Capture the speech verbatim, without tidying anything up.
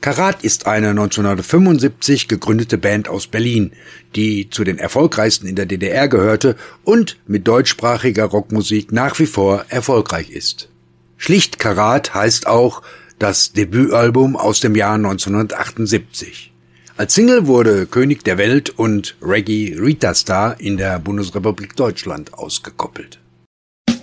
Karat ist eine neunzehnhundertfünfundsiebzig gegründete Band aus Berlin, die zu den erfolgreichsten in der D D R gehörte und mit deutschsprachiger Rockmusik nach wie vor erfolgreich ist. Schlicht Karat heißt auch das Debütalbum aus dem Jahr neunzehnhundertachtundsiebzig. Als Single wurde König der Welt und Reggae Rita Star in der Bundesrepublik Deutschland ausgekoppelt.